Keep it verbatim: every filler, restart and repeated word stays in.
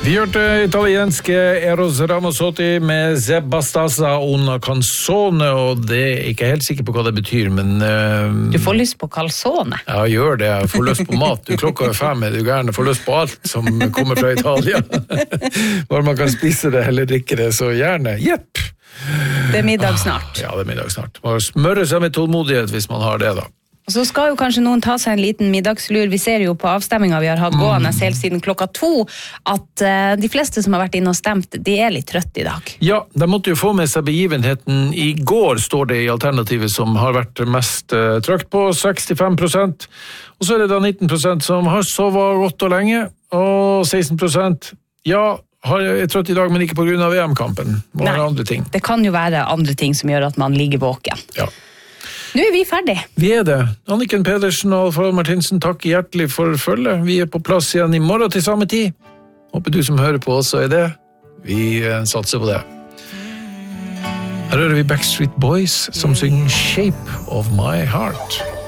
Vi hørte italienske Eros Ramazzotti med Zebastasa una canzone, og det er ikke helt sikker på hva det betyr, men... Uh, du får lyst på calzone. Ja, gjør det. Jeg får lyst på mat. Du klokka er fem, du gjerne får lyst på alt som kommer fra Italia. Når man kan spise det eller drikke det, så gjerne. Jepp! Det er middag snart. Ah, ja, det er middag snart. Man smører seg med tålmodighet hvis man har det da. Og så skal jo kanskje noen ta seg en liten middagslur. Vi ser jo på avstemminga vi har hatt gående mm. helt siden klokka to, at uh, de fleste som har vært inne og stemt, de er litt trøtt i dag. Ja, de måtte jo få med seg begivenheten. I går står det i alternativet som har vært mest uh, trykt på, sekstifem prosent. Og så er det da nitten prosent som har sovet godt og lenge, og seksten prosent, ja, er trøtt i dag, men ikke på grunn av V M-kampen. Må være andre ting. Det kan jo være andre ting som gjør at man ligger våken. Ja. Nå er vi ferdig. Vi er det. Anniken Pedersen og Alfred Martinsen, takk hjertelig for følget. Vi er på plass igjen i morgen til samme tid. Håper du som hører på også er det. Vi satser på det. Her hører vi Backstreet Boys som synger Shape of My Heart.